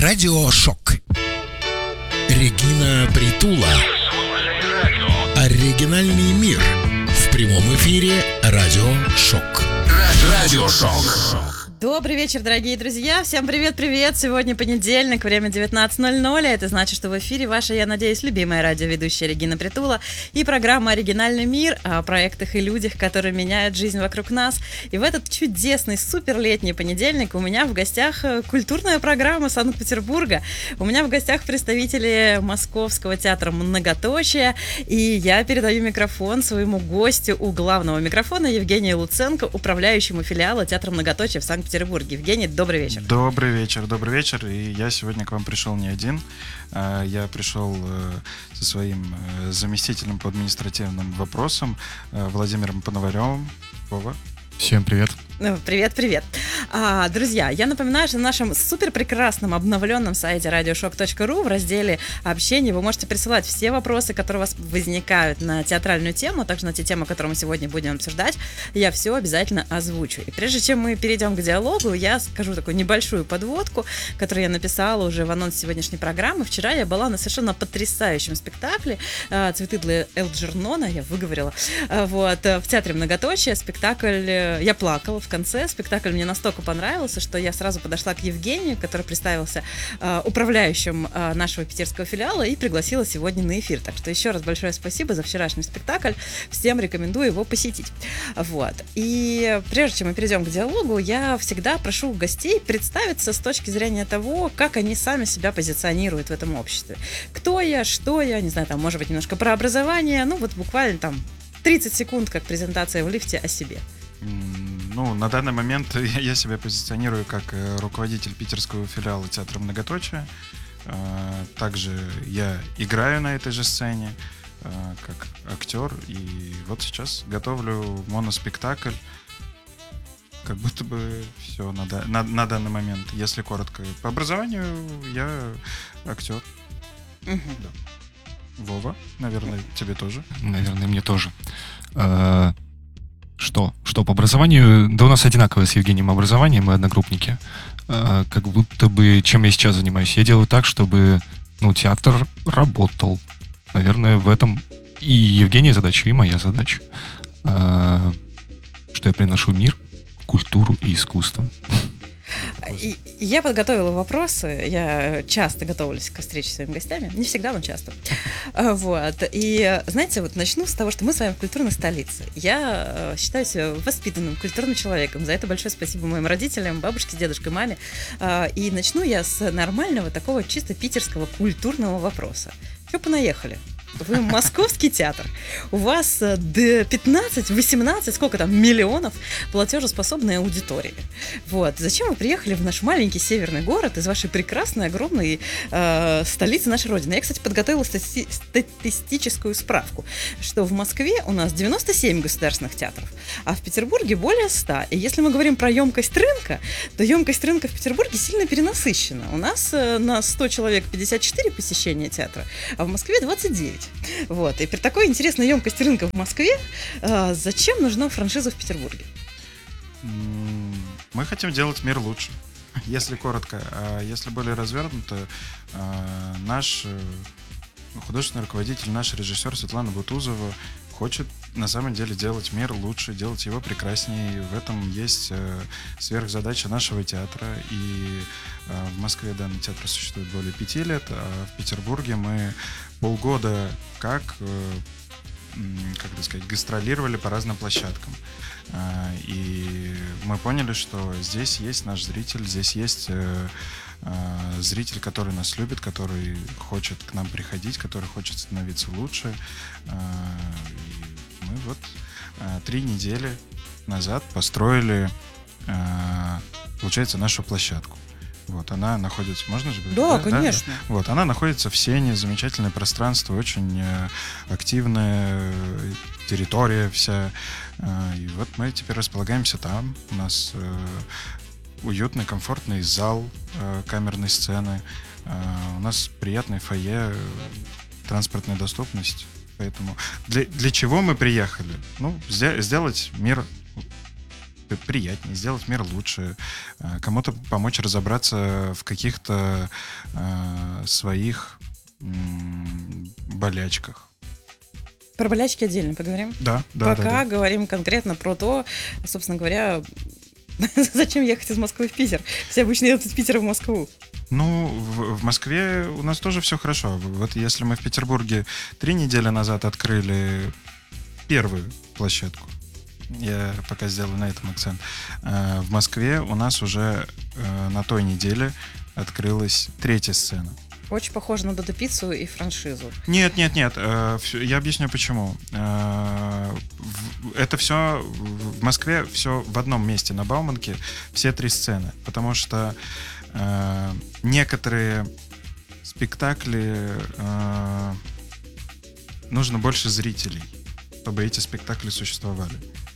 Радиошок. Регина Притула. Оригинальный мир. В прямом эфире Радиошок. Радиошок. Добрый вечер, дорогие друзья. Всем привет-привет. Сегодня понедельник, время 19:00. Это значит, что в эфире ваша, я надеюсь, любимая радиоведущая Регина Притула и программа «Оригинальный мир» о проектах и людях, которые меняют жизнь вокруг нас. И в этот чудесный, суперлетний понедельник у меня в гостях культурная программа Санкт-Петербурга. У меня в гостях представители Московского театра «Многоточие». И я передаю микрофон своему гостю у главного микрофона Евгению Луценко, управляющему филиала театра «Многоточие» в Санкт-Петербурге. Евгений, добрый вечер. Добрый вечер. И я сегодня к вам пришел не один. Я пришел со своим заместителем по административным вопросам Владимиром Пономаревым. Вова. Всем привет. Привет. Друзья, я напоминаю, что на нашем супер прекрасном обновленном сайте radioshock.ru в разделе «Общение» вы можете присылать все вопросы, которые у вас возникают на театральную тему, также на те темы, которые мы сегодня будем обсуждать. Я все обязательно озвучу. И прежде чем мы перейдем к диалогу, я скажу такую небольшую подводку, которую я написала уже в анонсе сегодняшней программы. Вчера я была на совершенно потрясающем спектакле «Цветы для Элджернона», я выговорила, в театре «Многоточие». Спектакль, я плакала в конце. Спектакль мне настолько понравился, что я сразу подошла к Евгению, который представился управляющим нашего питерского филиала, и пригласила сегодня на эфир. Так что еще раз большое спасибо за вчерашний спектакль. Всем рекомендую его посетить. И прежде чем мы перейдем к диалогу, я всегда прошу гостей представиться с точки зрения того, как они сами себя позиционируют в этом обществе. Кто я, что я, не знаю, там, может быть, немножко про образование. Буквально там 30 секунд, как презентация в лифте о себе. На данный момент я себя позиционирую как руководитель питерского филиала театра «Многоточие». Также я играю на этой же сцене как актер. И вот сейчас готовлю моноспектакль. Как будто бы все на данный момент, если коротко. По образованию я актер. Да. Вова, наверное, тебе тоже. Наверное, мне тоже. Что по образованию? Да у нас одинаковое с Евгением образование, мы одногруппники. Как будто бы, чем я сейчас занимаюсь? Я делаю так, чтобы театр работал. Наверное, в этом и Евгения задача, и моя задача. Что я приношу мир, культуру и искусство. Я подготовила вопросы. Я часто готовлюсь к встрече с своими гостями. Не всегда, но часто. И, знаете, начну с того, что мы с вами в культурной столице. Я считаю себя воспитанным, культурным человеком. За это большое спасибо моим родителям, бабушке, дедушке, маме. И начну я с нормального, такого чисто питерского культурного вопроса. Чё понаехали? Вы московский театр. У вас до 15-18, сколько там, миллионов платежеспособной аудитории. Зачем вы приехали в наш маленький северный город из вашей прекрасной, огромной столицы нашей Родины? Я, кстати, подготовила статистическую справку, что в Москве у нас 97 государственных театров, а в Петербурге более 100. И если мы говорим про емкость рынка, то емкость рынка в Петербурге сильно перенасыщена. У нас на 100 человек 54 посещения театра, а в Москве 29. И при такой интересной емкости рынка в Москве зачем нужна франшиза в Петербурге? Мы хотим делать мир лучше, если коротко. А если более развернуто, наш художественный руководитель, наш режиссер Светлана Бутузова хочет на самом деле делать мир лучше, делать его прекраснее. В этом есть сверхзадача нашего театра. И в Москве данный театр существует более 5 лет, а в Петербурге мы полгода гастролировали по разным площадкам. И мы поняли, что здесь есть наш зритель, здесь есть зритель, который нас любит, который хочет к нам приходить, который хочет становиться лучше. И мы 3 недели назад построили, получается, нашу площадку. Она находится... Можно же говорить? Да, конечно. Да. Она находится в Сене, замечательное пространство, очень активная территория вся. И мы теперь располагаемся там. У нас уютный, комфортный зал камерной сцены. У нас приятное фойе, транспортная доступность. Поэтому для чего мы приехали? Сделать мир приятнее, сделать мир лучше, кому-то помочь разобраться в каких-то своих болячках. Про болячки отдельно поговорим. Да. Пока говорим конкретно про то, собственно говоря, зачем ехать из Москвы в Питер? Все обычно едут из Питера в Москву. Ну, в Москве у нас тоже все хорошо. Вот если мы в Петербурге 3 недели назад открыли первую площадку, я пока сделаю на этом акцент, в Москве у нас уже на той неделе открылась 3-я сцена. Очень похоже на Додо Пиццу и франшизу. Нет. Я объясню почему. Это все в Москве, все в одном месте на Бауманке, все 3 сцены. Потому что некоторые спектакли нужно больше зрителей, чтобы эти спектакли существовали.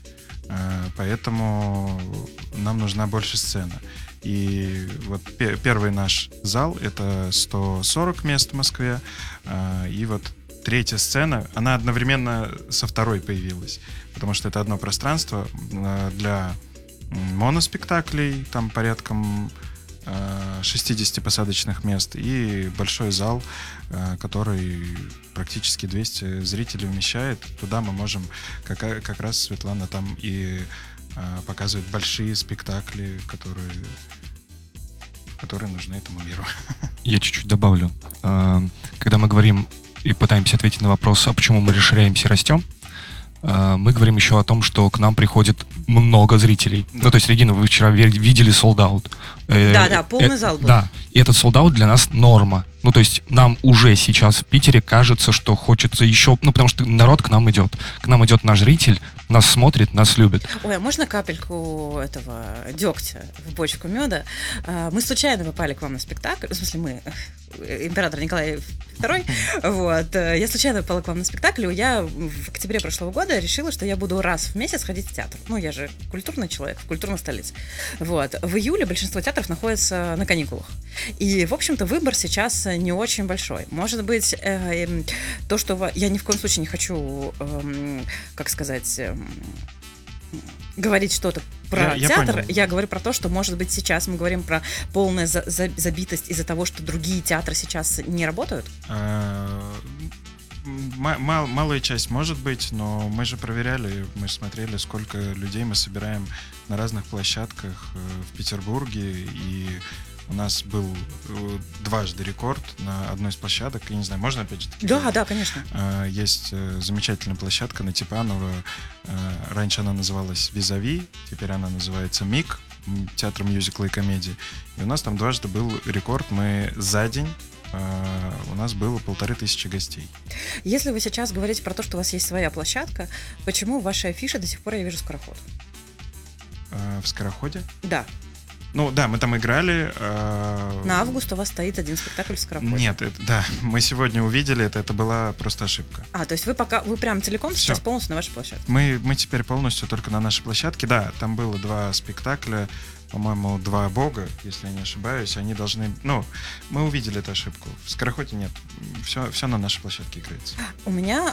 Поэтому нам нужна больше сцена. И вот первый наш зал — это 140 мест в Москве. И вот 3-я сцена, она одновременно со 2-й появилась. Потому что это одно пространство для моноспектаклей, там порядком 60 посадочных мест, и большой зал, который практически 200 зрителей вмещает. Туда мы можем, как раз Светлана там и показывает большие спектакли, которые нужны этому миру. Я чуть-чуть добавлю. Когда мы говорим и пытаемся ответить на вопрос, а почему мы расширяемся и растем, мы говорим еще о том, что к нам приходит много зрителей. Да. Ну, то есть, Регина, вы вчера видели солд-аут. Да, полный зал был. Да, и этот солд-аут для нас норма. Ну, то есть, нам уже сейчас в Питере кажется, что хочется еще... Ну, потому что народ к нам идет. К нам идет наш зритель, нас смотрит, нас любит. Ой, а можно капельку этого дегтя в бочку меда? Мы случайно попали к вам на спектакль. В смысле, мы... Император Николай II. Вот. Я случайно попала к вам на спектакль. Я в октябре прошлого года решила, что я буду раз в месяц ходить в театр. Ну, я же культурный человек, в культурной столице. Вот. В июле большинство театров находится на каникулах. И, в общем-то, выбор сейчас не очень большой. Может быть, то, что... Я ни в коем случае не хочу, как сказать... говорить что-то про театр. Понял. Я говорю про то, что, может быть, сейчас мы говорим про полную забитость из-за того, что другие театры сейчас не работают? Малая часть может быть, но мы же проверяли, мы смотрели, сколько людей мы собираем на разных площадках в Петербурге, и у нас был дважды рекорд на одной из площадок. Я не знаю, можно опять же таки? Да, конечно. Есть замечательная площадка на Типанова. Раньше она называлась «Визави», теперь она называется «МИК», театр мюзикла и комедии. И у нас там дважды был рекорд. Мы за день у нас было 1500 гостей. Если вы сейчас говорите про то, что у вас есть своя площадка, почему в вашей афише до сих пор я вижу «Скороход»? В «Скороходе»? Да. Ну да, мы там играли. На август у вас стоит один спектакль в «Скороходе». Нет, мы сегодня увидели это была просто ошибка. То есть вы прям целиком сейчас полностью на вашей площадке? Мы теперь полностью только на нашей площадке. Да, там было 2 спектакля, по-моему, 2 бога, если я не ошибаюсь. Они должны... Ну, мы увидели эту ошибку. В «Скороходе» нет. Все на нашей площадке играется. У меня...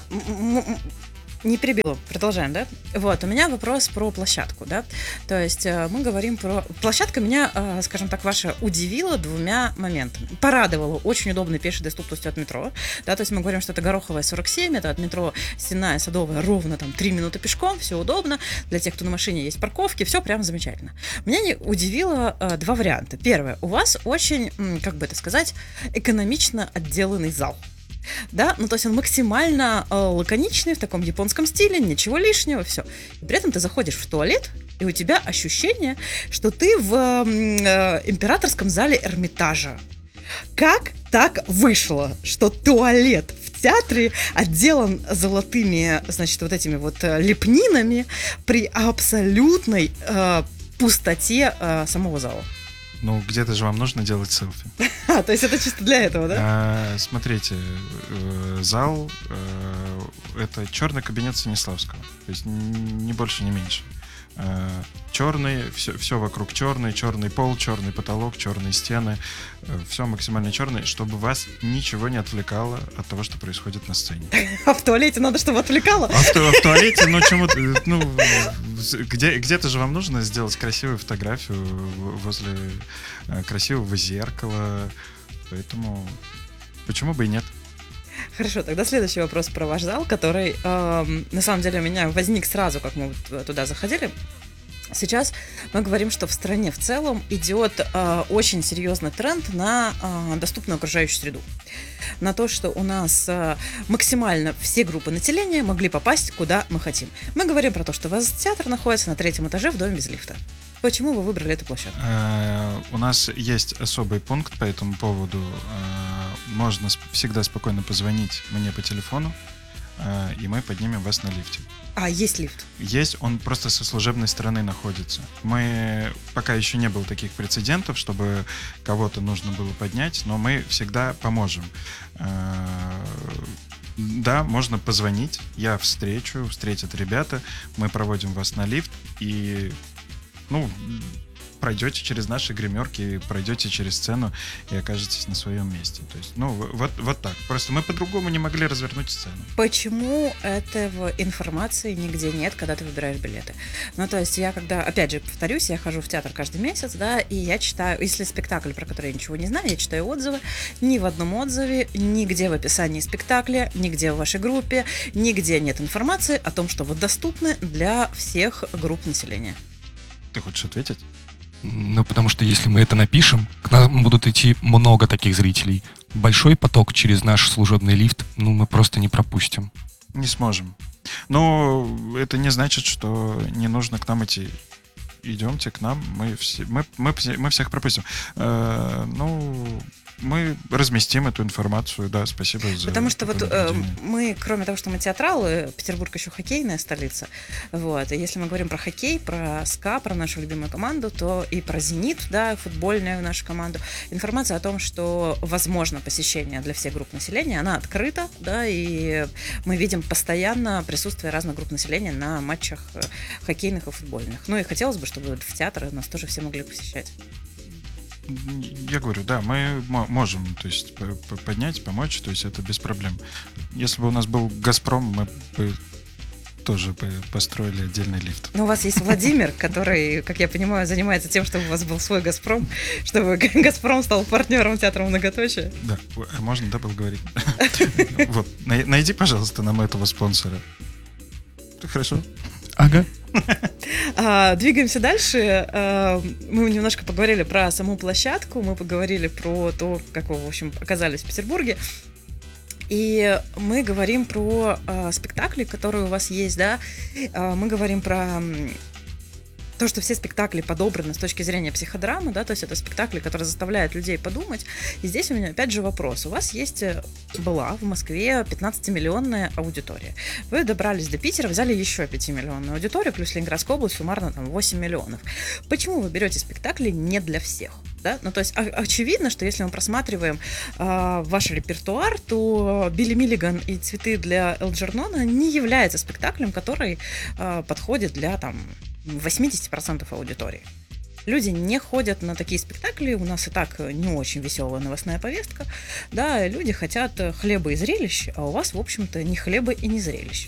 Не перебила, продолжаем, да? Вот, у меня вопрос про площадку, да? То есть мы говорим про... Площадка меня, скажем так, ваша удивила 2 моментами. Порадовала очень удобной пешей доступностью от метро, да? То есть мы говорим, что это Гороховая, 47, это от метро Стенная, Садовая, ровно там 3 минуты пешком, все удобно. Для тех, кто на машине, есть парковки, все прям замечательно. Меня не удивило 2 варианта. Первое, у вас очень, как бы это сказать, экономично отделанный зал. Да, ну то есть он максимально лаконичный, в таком японском стиле, ничего лишнего, все. И при этом ты заходишь в туалет, и у тебя ощущение, что ты в императорском зале Эрмитажа. Как так вышло, что туалет в театре отделан золотыми, значит, вот этими вот лепнинами при абсолютной пустоте самого зала? Ну, где-то же вам нужно делать селфи. То есть это чисто для этого, да? Смотрите, зал это черный кабинет Станиславского. То есть ни больше, ни меньше. Черный, все вокруг черный пол, черный потолок, черные стены, все максимально черное, чтобы вас ничего не отвлекало от того, что происходит на сцене. А в туалете надо, чтобы отвлекало? В туалете, где-то же вам нужно сделать красивую фотографию возле красивого зеркала, поэтому почему бы и нет? Хорошо, тогда следующий вопрос про ваш зал, который на самом деле у меня возник сразу, как мы туда заходили. Сейчас мы говорим, что в стране в целом идет очень серьезный тренд на доступную окружающую среду. На то, что у нас максимально все группы населения могли попасть куда мы хотим. Мы говорим про то, что у вас театр находится на 3-м этаже в доме без лифта. Почему вы выбрали эту площадку? У нас есть особый пункт по этому поводу. Можно всегда спокойно позвонить мне по телефону, и мы поднимем вас на лифте. А, есть лифт? Есть, он просто со служебной стороны находится. Пока еще не было таких прецедентов, чтобы кого-то нужно было поднять, но мы всегда поможем. Да, можно позвонить, я встретят ребята, мы проводим вас на лифт и, пройдете через наши гримерки, пройдете через сцену и окажетесь на своем месте. То есть, вот так. Просто мы по-другому не могли развернуть сцену. Почему этого информации нигде нет, когда ты выбираешь билеты? То есть я опять же, повторюсь, я хожу в театр каждый месяц, да, и я читаю, если спектакль, про который я ничего не знаю, я читаю отзывы. Ни в одном отзыве, нигде в описании спектакля, нигде в вашей группе, нигде нет информации о том, что вы доступны для всех групп населения. Ты хочешь ответить? Потому что если мы это напишем, к нам будут идти много таких зрителей. Большой поток через наш служебный лифт, мы просто не пропустим. Не сможем. Но это не значит, что не нужно к нам идти. Идемте к нам, мы всех пропустим. Мы разместим эту информацию, да, спасибо за... Потому что мы, кроме того, что мы театралы, Петербург еще хоккейная столица, и если мы говорим про хоккей, про СКА, про нашу любимую команду, то и про «Зенит», да, футбольную нашу команду, информация о том, что возможно посещение для всех групп населения, она открыта, да, и мы видим постоянно присутствие разных групп населения на матчах хоккейных и футбольных. И хотелось бы, чтобы в театры нас тоже все могли посещать. Я говорю, да, мы можем, то есть, поднять, помочь, то есть это без проблем. Если бы у нас был «Газпром», мы бы тоже построили отдельный лифт. Но у вас есть Владимир, который, как я понимаю, занимается тем, чтобы у вас был свой «Газпром», чтобы «Газпром» стал партнером театра «Многоточие». Да, можно, да, было говорить. Вот, найди, пожалуйста, нам этого спонсора. Хорошо. Ага. Двигаемся дальше. Мы немножко поговорили про саму площадку, мы поговорили про то, как вы, в общем, оказались в Петербурге. И мы говорим про спектакли, которые у вас есть, да. Мы говорим про то, что все спектакли подобраны с точки зрения психодрамы, да, то есть это спектакли, которые заставляют людей подумать. И здесь у меня опять же вопрос. У вас была в Москве 15-миллионная аудитория. Вы добрались до Питера, взяли еще 5-миллионную аудиторию, плюс Ленинградская область, суммарно 8 миллионов. Почему вы берете спектакли не для всех? Да? То есть очевидно, что если мы просматриваем ваш репертуар, то Билли Миллиган и «Цветы для Элджернона» не являются спектаклем, который подходит для 80% аудитории. Люди не ходят на такие спектакли, у нас и так не очень веселая новостная повестка, да, люди хотят хлеба и зрелищ, а у вас, в общем-то, ни хлеба и ни зрелищ.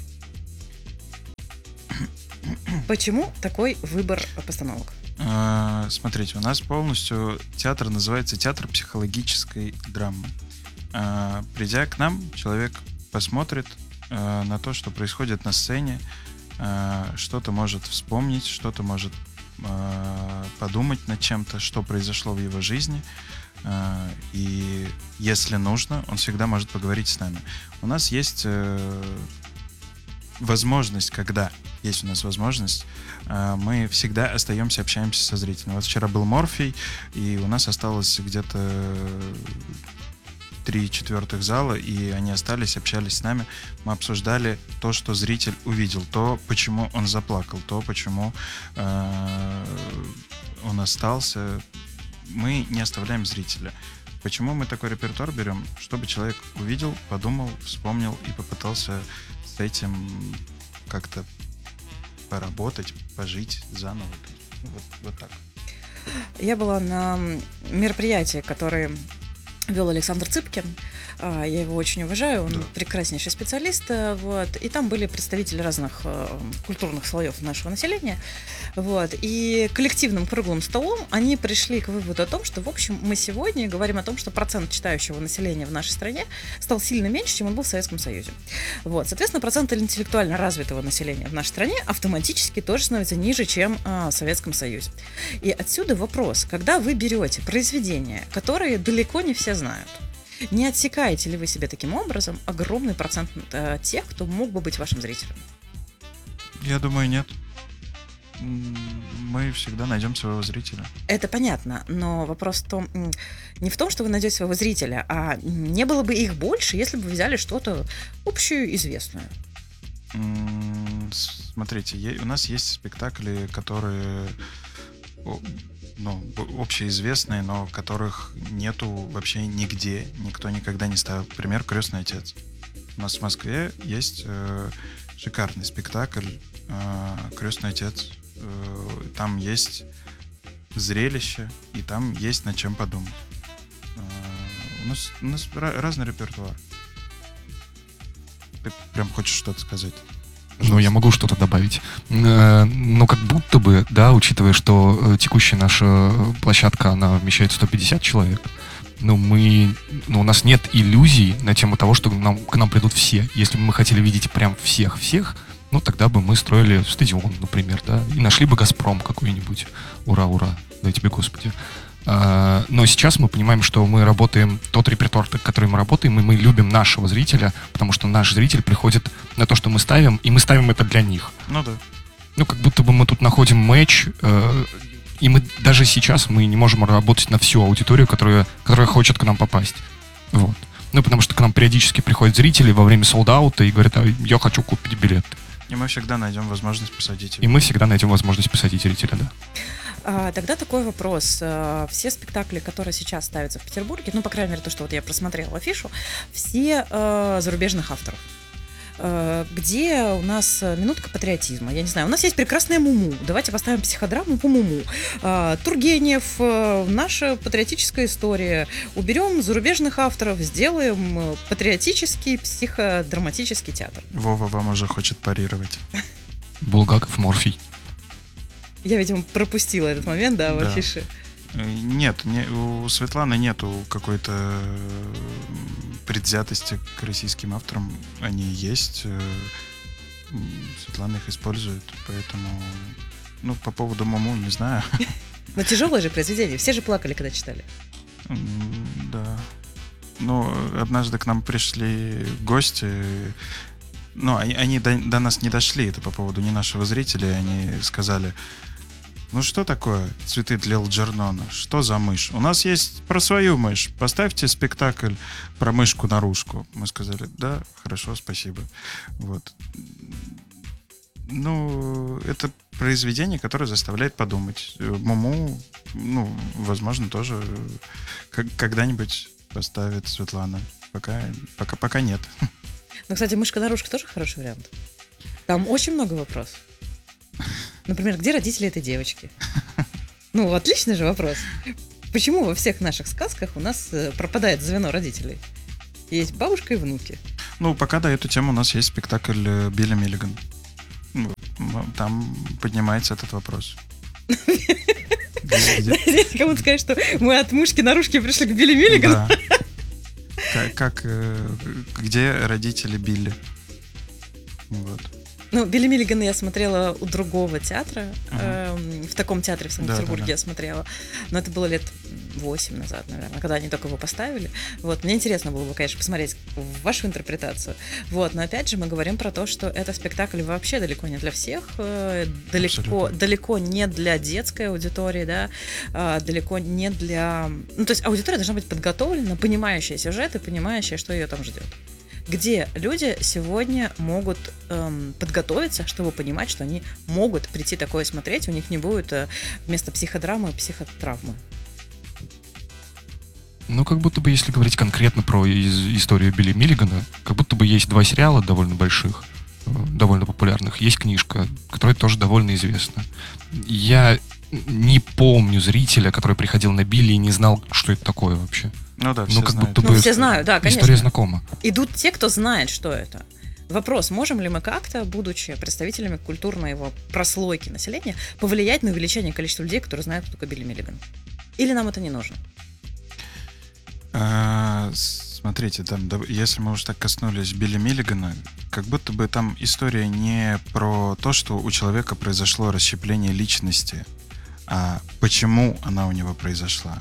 Почему такой выбор постановок? Смотрите, у нас полностью театр называется «Театр психологической драмы». Придя к нам, человек посмотрит на то, что происходит на сцене, что-то может вспомнить, что-то может подумать над чем-то, что произошло в его жизни. И если нужно, он всегда может поговорить с нами. У нас есть возможность, когда есть у нас возможность, мы всегда остаемся, общаемся со зрителем. Вот вчера был Морфий, и у нас осталось где-то 3/4 зала, и они остались, общались с нами. Мы обсуждали то, что зритель увидел, то, почему он заплакал, то, почему он остался. Мы не оставляем зрителя. Почему мы такой репертуар берем? Чтобы человек увидел, подумал, вспомнил и попытался с этим как-то поработать, пожить заново. Вот так. Я была на мероприятии, которое вел Александр Цыпкин. Я его очень уважаю, он Да. прекраснейший специалист. Вот, и там были представители разных культурных слоев нашего населения. Вот, и коллективным круглым столом они пришли к выводу о том, что, в общем, мы сегодня говорим о том, что процент читающего населения в нашей стране стал сильно меньше, чем он был в Советском Союзе. Вот, соответственно, процент интеллектуально развитого населения в нашей стране автоматически тоже становится ниже, чем в Советском Союзе. И отсюда вопрос, когда вы берете произведения, которые далеко не все знают, не отсекаете ли вы себе таким образом огромный процент тех, кто мог бы быть вашим зрителем? Я думаю, нет. Мы всегда найдем своего зрителя. Это понятно, но вопрос в том, не в том, что вы найдете своего зрителя, а не было бы их больше, если бы вы взяли что-то общеизвестное. Смотрите, у нас есть спектакли, которые общеизвестные, но которых нету вообще нигде, никто никогда не ставил. Например, «Крестный отец». У нас в Москве есть шикарный спектакль «Крестный отец». Там есть зрелище, и там есть над чем подумать. У нас разный репертуар. Ты прям хочешь что-то сказать? Ну, я могу что-то добавить. Но как будто бы, да, учитывая, что текущая наша площадка, она вмещает 150 человек, но у нас нет иллюзий на тему того, что к нам придут все. Если бы мы хотели видеть прям всех, ну, тогда бы мы строили стадион, например, да, и нашли бы «Газпром» какой-нибудь. Ура, ура, дай тебе, Господи. Но сейчас мы понимаем, что мы работаем, тот репертуар, который мы работаем, и мы любим нашего зрителя, потому что наш зритель приходит на то, что мы ставим, и мы ставим это для них. Ну да. Ну, как будто бы мы тут находим матч, и мы даже сейчас мы не можем работать на всю аудиторию, которая хочет к нам попасть. Вот. Ну, потому что к нам периодически приходят зрители во время солд-аута и говорят: я хочу купить билет. И мы всегда найдем возможность посадить его. И мы всегда найдем возможность посадить зрителя, да. Тогда такой вопрос. Все спектакли, которые сейчас ставятся в Петербурге, ну, по крайней мере, то, что вот я просмотрела афишу, все зарубежных авторов. Где у нас минутка патриотизма? Я не знаю, у нас есть прекрасная Муму. Давайте поставим психодраму по Муму. Тургенев, наша патриотическая история. Уберем зарубежных авторов, сделаем патриотический психодраматический театр. Вова вам уже хочет парировать. Булгаков, Морфий. Я, видимо, пропустила этот момент, да, в Да. афише. Нет, у Светланы нету какой-то предвзятости к российским авторам. Они есть. Светлана их использует, поэтому... Ну, по поводу Муму, не знаю. Но тяжелое же произведение. Все же плакали, когда читали. Да. Ну, однажды к нам пришли гости. Ну, они до нас не дошли. Это по поводу не нашего зрителя. Они сказали: ну что такое «Цветы для Элджернона»? Что за мышь? У нас есть про свою мышь. Поставьте спектакль про мышку-нарушку. Мы сказали: да, хорошо, спасибо. Вот. Ну, это произведение, которое заставляет подумать. Муму, ну, возможно, тоже когда-нибудь поставит Светлана. Пока нет. Но, кстати, «Мышка-нарушка» тоже хороший вариант. Там очень много вопросов. Например, где родители этой девочки? Ну, отличный же вопрос. Почему во всех наших сказках у нас пропадает звено родителей? Есть бабушка и внуки. Ну, пока до эту тему у нас есть спектакль «Билли Миллиган». Там поднимается этот вопрос. Здесь кому-то сказать, что мы от мышки-нарушки пришли к Билли Миллигану. Да. Где родители Билли? Вот. Ну, Билли Миллигана я смотрела у другого театра. В таком театре в Санкт-Петербурге я смотрела. Но это было лет 8 назад, наверное, когда они только его поставили. Вот, мне интересно было бы, конечно, посмотреть вашу интерпретацию. Вот, но опять же мы говорим про то, что это спектакль вообще далеко не для всех, далеко не для детской аудитории, да, далеко не для... Ну, то есть аудитория должна быть подготовлена, понимающая сюжет и понимающая, что ее там ждет. Где люди сегодня могут подготовиться, чтобы понимать, что они могут прийти такое смотреть, у них не будет вместо психодрамы психотравмы. Ну, как будто бы, если говорить конкретно про историю Билли Миллигана, как будто бы есть 2 сериала довольно больших. довольно популярных. Есть книжка, которая тоже довольно известна. Я не помню зрителя, который приходил на Билли и не знал, что это такое вообще. Ну да, все как знают. будто бы все знают, да, конечно. История знакома. Идут те, кто знает, что это. Вопрос, можем ли мы как-то, будучи представителями культурной его прослойки населения, повлиять на увеличение количества людей, которые знают, кто такой Билли Миллиган? Или нам это не нужно? Смотрите, там, если мы уж так коснулись Билли Миллигана, как будто бы там история не про то, что у человека произошло расщепление личности, а почему она у него произошла.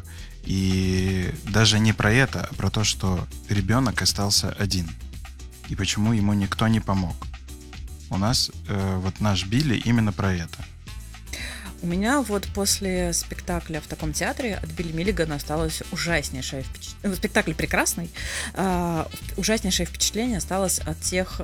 И даже не про это, а про то, что ребенок остался один. И почему ему никто не помог. У нас вот наш Билли именно про это. У меня вот после спектакля в таком театре от Билли Миллигана осталось ужаснейшее впечатление. Спектакль прекрасный. Ужаснейшее впечатление осталось от тех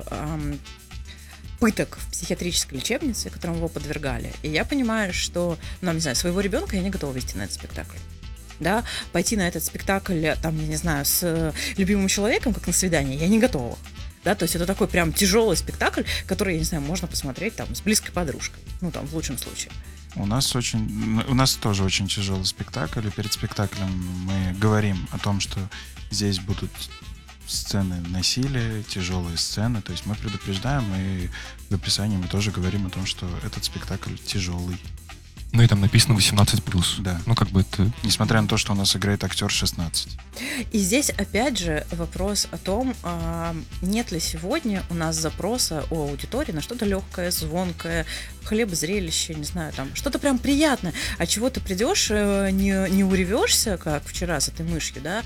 пыток в психиатрической лечебнице, которым его подвергали. И я понимаю, что, ну, не знаю, своего ребенка я не готова вести на этот спектакль. Да, пойти на этот спектакль, там, я не знаю, с любимым человеком, как на свидание, я не готова. Да, то есть это такой прям тяжелый спектакль, который, я не знаю, можно посмотреть там с близкой подружкой. Ну, там, в лучшем случае. У нас тоже очень тяжелый спектакль, и перед спектаклем мы говорим о том, что здесь будут сцены насилия, тяжелые сцены, то есть мы предупреждаем, и в описании мы тоже говорим о том, что этот спектакль тяжелый. Ну и там написано 18+. Да. Ну как бы это... Несмотря на то, что у нас играет актер 16. И здесь опять же вопрос о том, нет ли сегодня у нас запроса у аудитории на что-то легкое, звонкое, хлебозрелище, не знаю, там что-то прям приятное, от чего ты придешь, не уревешься, как вчера с этой мышью, да,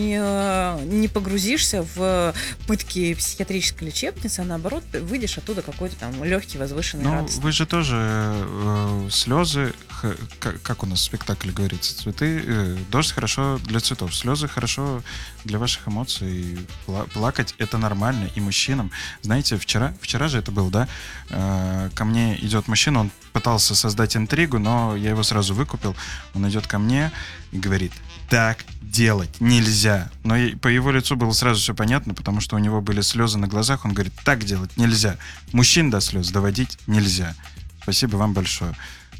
не погрузишься в пытки психиатрической лечебницы, а наоборот выйдешь оттуда какой-то там легкий, возвышенный, радостный. Вы же тоже слезы, как у нас в спектакле говорится, цветы, дождь хорошо для цветов, слезы хорошо для ваших эмоций, плакать это нормально, и мужчинам, знаете, вчера же это было, да, ко мне идет мужчина, он пытался создать интригу, но я его сразу выкупил, он идет ко мне и говорит: так делать нельзя. Но по его лицу было сразу все понятно, потому что у него были слезы на глазах, он говорит: так делать нельзя, мужчин до слез доводить нельзя. Спасибо вам большое.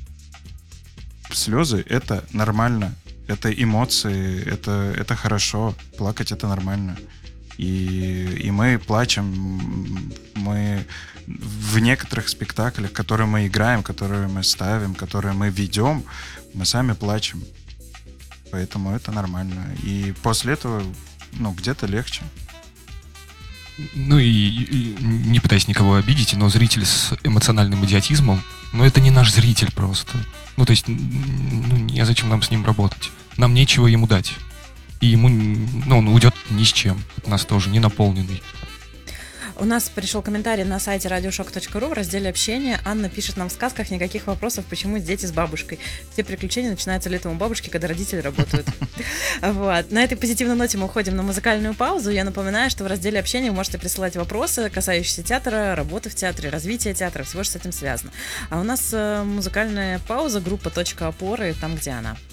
Слезы — это нормально, это эмоции, это хорошо, плакать — это нормально. И мы плачем, мы в некоторых спектаклях, которые мы играем, которые мы ставим, которые мы ведем, мы сами плачем. Поэтому это нормально. И после этого, где-то легче. Ну и не пытаясь никого обидеть, но зритель с эмоциональным идиотизмом, это не наш зритель просто. То есть, незачем нам с ним работать. Нам нечего ему дать. И ему, он уйдет ни с чем. От нас тоже, не наполненный. У нас пришел комментарий на сайте radioshock.ru в разделе общения. Анна пишет нам: в сказках никаких вопросов, почему дети с бабушкой. Все приключения начинаются летом у бабушки, когда родители работают. Вот. На этой позитивной ноте мы уходим на музыкальную паузу. Я напоминаю, что в разделе общения вы можете присылать вопросы, касающиеся театра, работы в театре, развития театра, всего, что с этим связано. А у нас музыкальная пауза, группа «Точка опоры», там, где она.